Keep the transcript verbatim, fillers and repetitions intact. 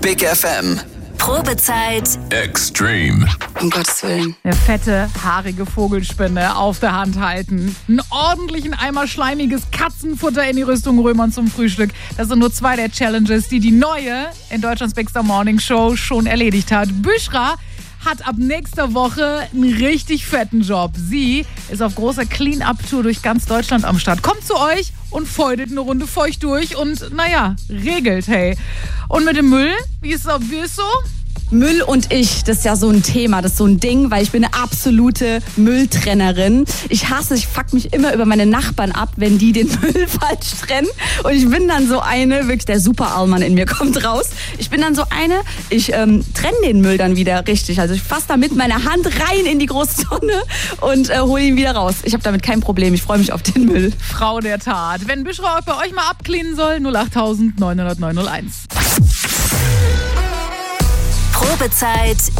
Big F M. Probezeit Extreme. Um Gottes Willen. Eine fette, haarige Vogelspinne auf der Hand halten. Einen ordentlichen Eimer schleimiges Katzenfutter in die Rüstung römern zum Frühstück. Das sind nur zwei der Challenges, die die neue in Deutschlands Big Star Morning Show schon erledigt hat. Büschra hat ab nächster Woche einen richtig fetten Job. Sie ist auf großer Clean-Up-Tour durch ganz Deutschland am Start. Kommt zu euch und feudet eine Runde feucht durch und, naja, regelt, hey. Und mit dem Müll, wie ist es, wie ist so? Müll und ich, das ist ja so ein Thema, das ist so ein Ding, weil ich bin eine absolute Mülltrennerin. Ich hasse, ich fuck mich immer über meine Nachbarn ab, wenn die den Müll falsch trennen. Und ich bin dann so eine, wirklich der Super-Allmann in mir kommt raus. Ich bin dann so eine, ich ähm, trenne den Müll dann wieder richtig. Also ich fasse da mit meiner Hand rein in die große Tonne und äh, hole ihn wieder raus. Ich habe damit kein Problem, ich freue mich auf den Müll. Frau der Tat. Wenn Büschra bei euch mal abcleanen soll, null acht neun null neun null eins. Probezeit